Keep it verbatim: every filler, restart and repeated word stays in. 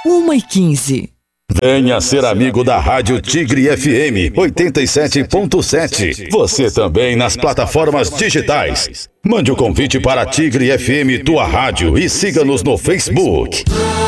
uma e quinze. Venha ser amigo da Rádio Tigre F M oitenta e sete ponto sete. Você também nas plataformas digitais. Mande o convite para Tigre F M Tua Rádio e siga-nos no Facebook.